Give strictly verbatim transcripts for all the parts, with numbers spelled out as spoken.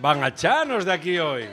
Van a chanos de aquí hoy.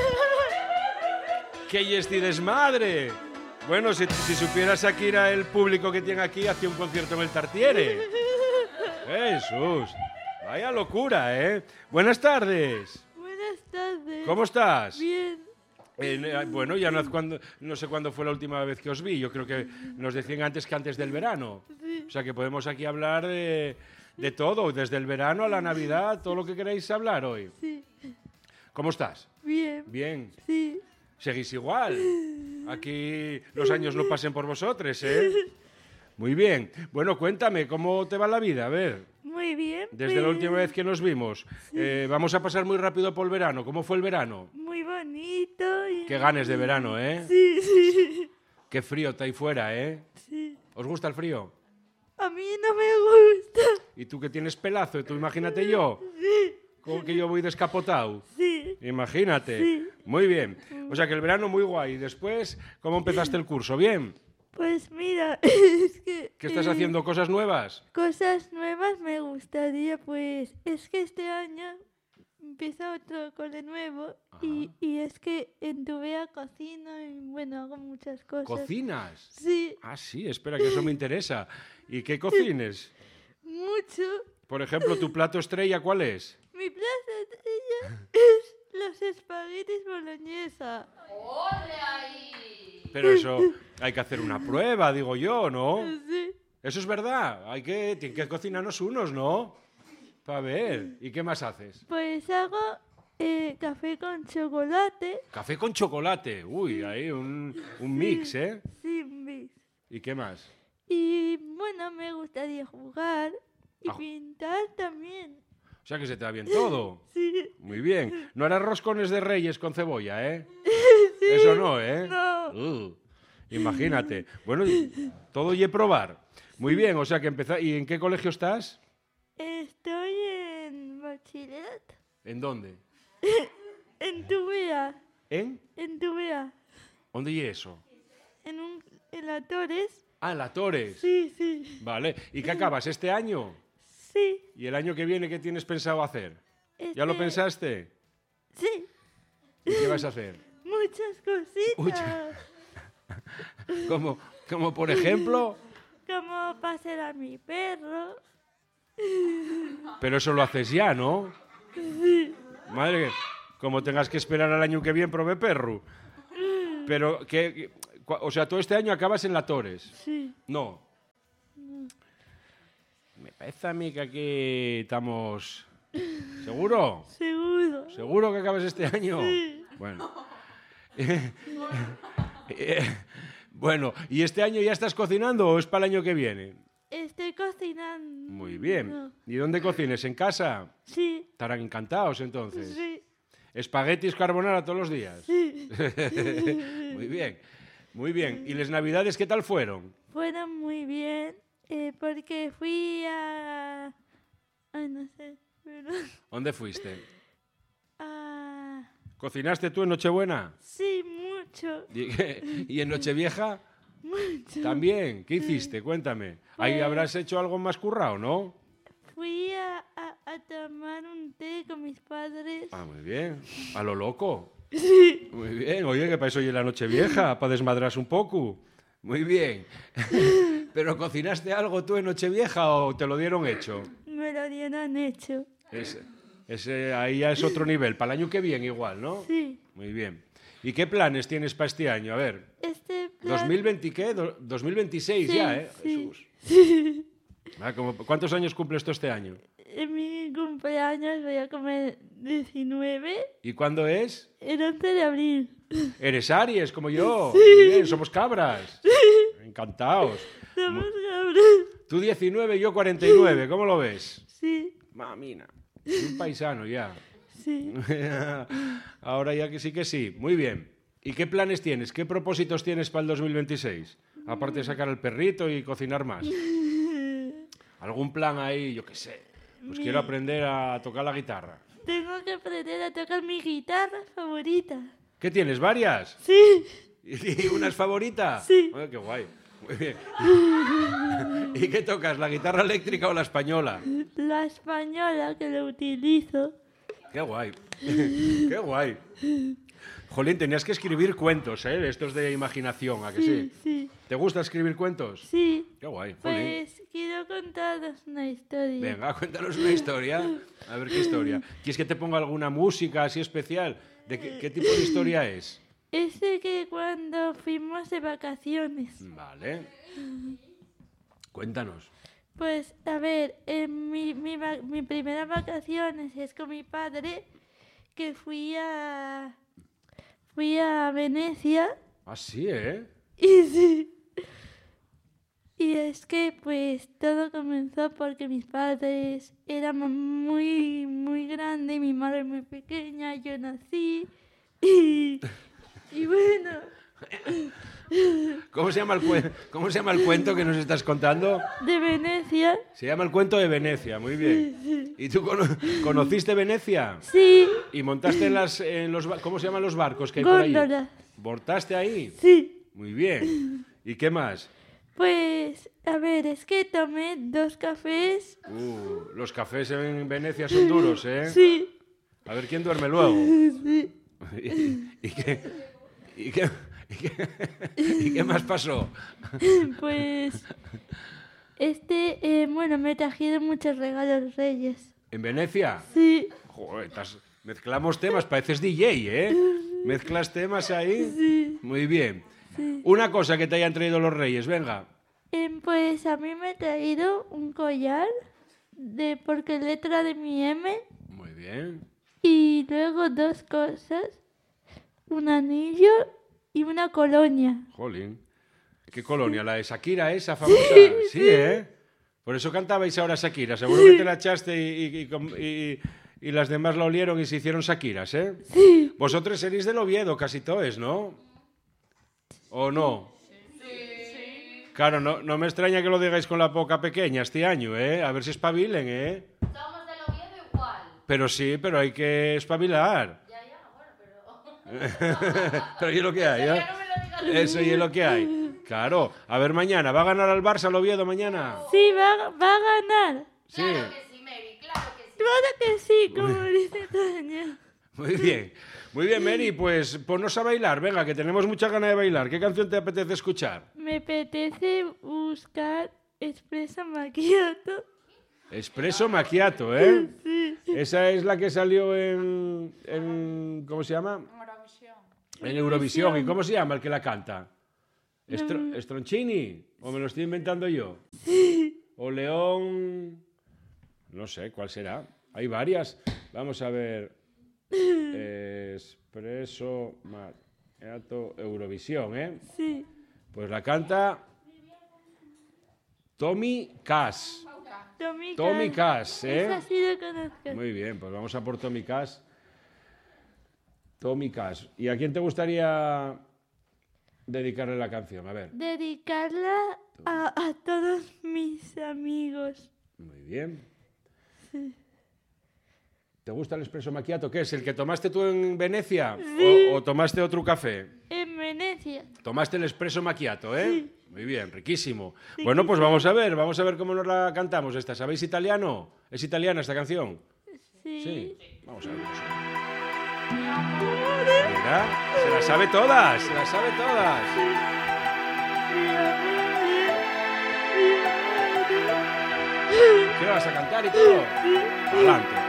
¡Qué y este desmadre! Bueno, si, si supieras aquí era el público que tiene aquí, hacía un concierto en el Tartiere. Jesús, vaya locura, ¿eh? Buenas tardes. Buenas tardes. ¿Cómo estás? Bien. Eh, bueno, ya no, cuando, no sé cuándo fue la última vez que os vi. Yo creo que nos decían antes que antes del verano. Sí. O sea que podemos aquí hablar de, de todo, desde el verano a la Navidad, todo lo que queráis hablar hoy. Sí. ¿Cómo estás? Bien. Bien. Sí. Seguís igual. Aquí los años no pasen por vosotros, ¿eh? Muy bien. Bueno, cuéntame, ¿cómo te va la vida? A ver, Muy bien. desde pues, la última vez que nos vimos. Eh, vamos a pasar muy rápido por el verano. ¿Cómo fue el verano? Muy bonito. Y... Qué ganes de verano, ¿eh? Sí, sí. Qué frío está ahí fuera, ¿eh? Sí. ¿Os gusta el frío? A mí no me gusta. ¿Y tú que tienes pelazo? ¿Tú imagínate yo? Sí. ¿Cómo que yo voy descapotado? Sí. Imagínate. Sí. Muy bien. O sea que el verano muy guay. Después, ¿cómo empezaste el curso? ¿Bien? Pues mira, es que... ¿Qué estás eh, haciendo? ¿Cosas nuevas? Cosas nuevas me gustaría, pues... Es que este año empieza otro cole nuevo y, y es que en Tubea cocino y bueno, hago muchas cosas. ¿Cocinas? Sí, Ah, sí, espera, que eso me interesa. ¿Y qué cocines? mucho. Por ejemplo, ¿tu plato estrella cuál es? Mi plato estrella es los espaguetis boloñesa. Pero eso hay que hacer una prueba, digo yo, ¿no? Sí. Eso es verdad. Hay que, tienen que cocinarnos unos, ¿no? Para ver. ¿Y qué más haces? Pues hago eh, café con chocolate. Café con chocolate. Uy, ahí un, un mix, ¿eh? Sí, mix. ¿Y qué más? Y bueno, me gustaría jugar y Ah. pintar también. O sea que se te va bien todo. Sí. Muy bien. No harás roscones de reyes con cebolla, ¿eh? Eso no, ¿eh? No. Uh, imagínate. Bueno, y- todo y probar. Muy bien, o sea que empezá... ¿Y en qué colegio estás? Estoy en bachillerato. ¿En dónde? En Tubea. ¿En? En Tubea. ¿Dónde y eso? En, un, en la Torres. Ah, en la Torres. Sí, sí. Vale. ¿Y qué acabas este año? Sí. ¿Y el año que viene qué tienes pensado hacer? ¿Ya lo Este- pensaste? Sí. ¿Y qué vas a hacer? Muchas cositas. Uy. Como, como por ejemplo... Como pasear a mi perro. Pero eso lo haces ya, ¿no? Madre, como tengas que esperar al año que viene, probé perro. Pero, ¿qué, qué- cua- o sea, todo este año acabas en la Torres. Sí. No. Me parece a mí que aquí estamos... ¿Seguro? Seguro. ¿Seguro que acabas este año? Sí. Bueno. Eh, bueno, ¿y este año ya estás cocinando o es para el año que viene? Estoy cocinando. Muy bien. ¿Y dónde cocines? ¿En casa? Sí. Estarán encantados entonces. Sí. Espaguetis carbonara todos los días. Sí. Muy bien, muy bien. ¿Y las navidades qué tal fueron? Fueron muy bien eh, porque fui a... Ay, no sé. Pero... ¿Dónde fuiste? a... ¿Cocinaste tú en Nochebuena? Sí, mucho. ¿Y, qué? ¿Y en Nochevieja? Mucho. También. ¿Qué hiciste? Cuéntame. Ahí Pues- habrás hecho algo más currado, ¿no? Fui a, a, a tomar un té con mis padres. Ah, muy bien. A lo loco. Sí. Muy bien. Oye, que para eso oye la Nochevieja, para desmadrarse un poco. Muy bien. ¿Pero cocinaste algo tú en Nochevieja o te lo dieron hecho? Me lo dieron hecho. Ese, ese, ahí ya es otro nivel. Para el año que viene igual, ¿no? Sí. Muy bien. ¿Y qué planes tienes para este año? A ver, Este plan... ¿dos mil veinte qué? Do- dos mil veintiséis Sí, ya, ¿eh? sí. Jesús. Sí. Ah, como- ¿cuántos años cumples tú este año? En mi cumpleaños voy a comer diecinueve, ¿Y cuándo es? el once de abril. Eres Aries, como yo. Muy bien, somos cabras. Encantados. Somos cabros. Tú diecinueve, yo cuarenta y nueve. ¿Cómo lo ves? Sí, Mamina. Soy un paisano ya. sí. Ahora ya que sí que sí. Muy bien. ¿Y qué planes tienes? ¿Qué propósitos tienes para el dos mil veintiséis? Aparte de sacar al perrito y cocinar más. ¿Algún plan ahí? Yo qué sé. Pues Mi- quiero aprender a tocar la guitarra. Tengo que aprender a tocar mi guitarra favorita. ¿Qué tienes? ¿Varias? Sí, ¿Y una es favorita? Sí. Ay, qué guay. Muy bien. ¿Y qué tocas? ¿La guitarra eléctrica o la española? la española que lo utilizo. Qué guay. Qué guay. Jolín, tenías que escribir cuentos, ¿eh? Estos de imaginación, ¿a que sí? Sí, sí. ¿Te gusta escribir cuentos? Sí. Qué guay, jolín. Pues quiero contaros una historia. Venga, cuéntanos una historia. A ver qué historia. ¿Quieres que te ponga alguna música así especial? ¿De qué, qué tipo de historia es? Es de que cuando fuimos de vacaciones. Vale. Cuéntanos. Pues, a ver, en mi, mi, va- mi primera vacaciones es con mi padre, que fui a... Fui a Venecia. Ah, sí, ¿eh? Y sí. Y es que pues todo comenzó porque mis padres eran muy, muy grandes y mi madre muy pequeña, yo nací y, y bueno, ¿Cómo se llama el cuen- ¿Cómo se llama el cuento que nos estás contando? de Venecia, Se llama El cuento de Venecia, muy bien. ¿Y tú cono- conociste Venecia? sí, ¿Y montaste en, las, en los... ba- ¿Cómo se llaman los barcos que hay por ahí? góndolas, ¿Montaste ahí? sí. Muy bien. ¿Y qué más? Pues, a ver, es que tomé dos cafés, Uh, los cafés en Venecia son duros, ¿eh? sí, A ver quién duerme luego. sí. ¿Y, y qué, y, qué, y, qué, y qué más pasó? Pues, este, eh, bueno, me trajeron muchos regalos reyes, ¿En Venecia? sí. Joder, estás- mezclamos temas, pareces D J, ¿eh? Mezclas temas ahí. Sí. Muy bien. Sí. Una cosa que te hayan traído los reyes, venga. Em, pues a mí me he traído un collar de porque letra de mi M Muy bien. y luego dos cosas, un anillo y una colonia. Jolín. ¿Qué colonia? ¿La de Shakira esa famosa? Sí, ¿eh? Por eso cantabais ahora Shakira. Seguro que te la echaste y, y- y com- y- y las demás la olieron y se hicieron Shakiras, ¿eh? Sí. Vosotros seréis del Oviedo, casi todos, ¿no? ¿O no? Claro, no, no me extraña que lo digáis con la boca pequeña este año, ¿eh? A ver si espabilen, ¿eh? Somos del Oviedo igual. Pero sí, pero hay que espabilar. Ya, ya, bueno, pero... Pero y es lo que hay, ¿eh? Ya no me lo digas. Eso y es lo que hay. Claro. A ver, mañana. ¿Va a ganar al Barça el Oviedo mañana? Sí, va, va a ganar. Sí. Claro que sí, Mary, claro que sí. Claro que sí, como dice Tania. Muy bien. Muy bien, Mary. Pues ponnos a bailar. Venga, que tenemos mucha ganas de bailar. ¿Qué canción te apetece escuchar? Me apetece buscar Espresso Macchiato. Espresso Macchiato, ¿eh? Sí. Esa es la que salió en... en- ¿cómo se llama? En Eurovisión. ¿Y cómo se llama el que la canta? Estro- ¿Stroncini? ¿O me lo estoy inventando yo? ¿O León? No sé, ¿cuál será? Hay varias. Vamos a ver. Espresso Macchiato Eurovisión, ¿eh? Sí. Pues la canta Tommy Cash. Tommy, Tommy Cash, ¿eh? Esa sí la conozco. Muy bien, pues vamos a por Tommy Cash. Tommy Cash. ¿Y a quién te gustaría dedicarle la canción? A ver. Dedicarla a, a todos mis amigos. Muy bien. ¿Te gusta el espresso macchiato? ¿Qué es? ¿El que tomaste tú en Venecia? ¿O, o tomaste otro café? En Venecia. Tomaste el espresso macchiato, ¿eh? Muy bien, riquísimo. Bueno, pues vamos a ver, vamos a ver cómo nos la cantamos esta. ¿Sabéis italiano? ¿Es italiana esta canción? Sí. Sí. Vamos a ver. Vamos a ver. Mira, se las sabe todas, se las sabe todas. ¿Qué vas a cantar y todo? Adelante.